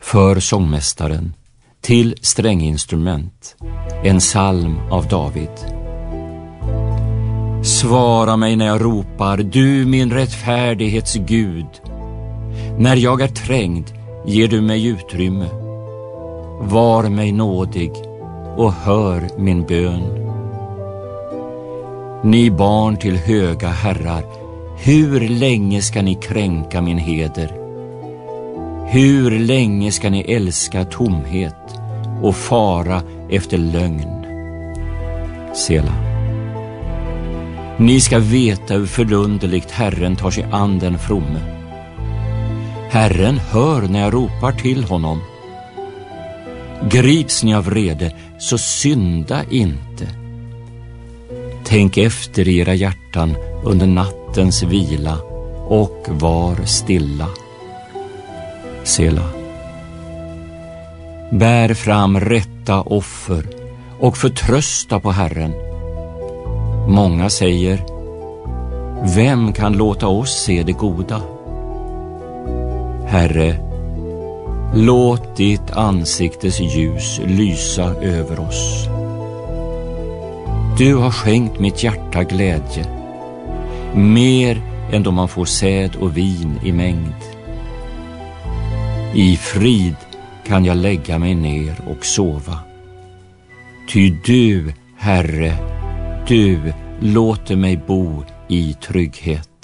För sångmästaren, till stränginstrument, en psalm av David. Svara mig när jag ropar, du min rättfärdighets Gud. När jag är trängd ger du mig utrymme. Var mig nådig och hör min bön. Ni barn till höga herrar, hur länge ska ni kränka min heder? Hur länge ska ni älska tomhet och fara efter lögn? Sela. Ni ska veta hur förunderligt Herren tar sig an den fromme. Herren hör när jag ropar till honom. Grips ni av vrede, så synda inte. Tänk efter i era hjärtan under nattens vila och var stilla. Sela. Bär fram rätta offer och förtrösta på Herren. Många säger, vem kan låta oss se det goda? Herre, låt ditt ansiktes ljus lysa över oss. Du har skänkt mitt hjärta glädje, mer än då man får säd och vin i mängd. I frid kan jag lägga mig ner och sova. Ty du, Herre, du låter mig bo i trygghet.